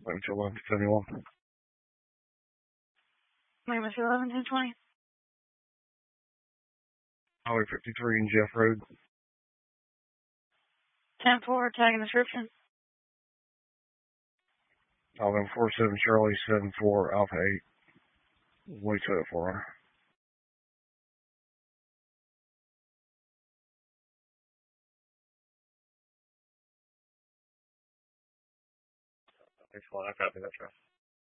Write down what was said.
until 11:71. Lima 11 1020. Highway 53 and Jeff Road. 10-4, tag and description. Alvin 47 Charlie 74 Alpha 8. Wait till it for her. I copy that, Jeff.